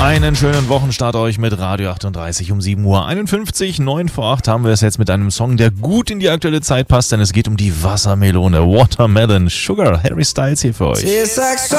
Einen schönen Wochenstart euch mit Radio 38 um 7:51 Uhr. 9 vor 8 haben wir es jetzt mit einem Song, der gut in die aktuelle Zeit passt, denn es geht um die Wassermelone. Watermelon Sugar. Harry Styles hier für euch.